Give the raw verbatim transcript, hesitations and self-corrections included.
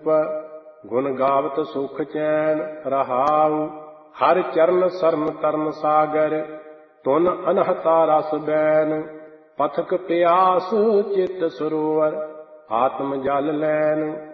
ਗੁਣ ਗਾਵਤ ਸੁਖ ਚੈਨ ਰਹਾਉ। ਹਰਿ ਚਰਨ ਸਰਨ ਤਰਨ ਸਾਗਰ ਤੁਨ ਅਨਹਤਾ ਰਸ ਬੈਨ। ਪਥਕ ਪਿਆਸ ਚਿਤ ਸਰੋਵਰ ਆਤਮ ਜਲ ਲੈਨ।